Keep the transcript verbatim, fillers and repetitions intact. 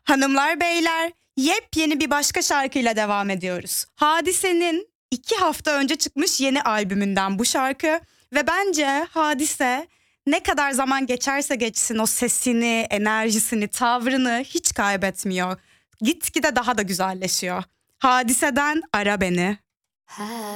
Hanımlar beyler, yepyeni bir başka şarkıyla devam ediyoruz. Hadise'nin iki hafta önce çıkmış yeni albümünden bu şarkı. Ve bence Hadise ne kadar zaman geçerse geçsin o sesini, enerjisini, tavrını hiç kaybetmiyor. Gitgide daha da güzelleşiyor. Hadise'den Ara Beni.